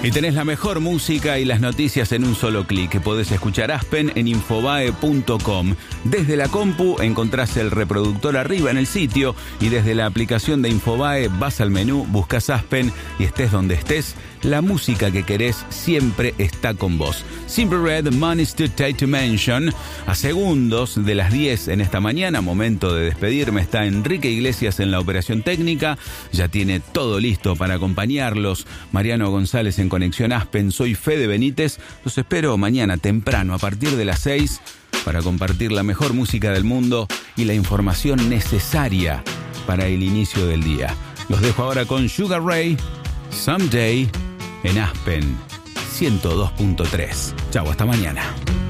Y tenés la mejor música y las noticias en un solo clic. Podés escuchar Aspen en infobae.com. Desde la compu encontrás el reproductor arriba en el sitio y desde la aplicación de Infobae vas al menú, buscas Aspen y estés donde estés, la música que querés siempre está con vos. Simple Red, Money's Too Tight to Mention. A segundos de las 10 en esta mañana, momento de despedirme, está Enrique Iglesias en la operación técnica. Ya tiene todo listo para acompañarlos. Mariano González en Conexión Aspen. Soy Fede Benítez. Los espero mañana temprano a partir de las 6 para compartir la mejor música del mundo y la información necesaria para el inicio del día. Los dejo ahora con Sugar Ray, Someday, en Aspen 102.3. Chau, hasta mañana.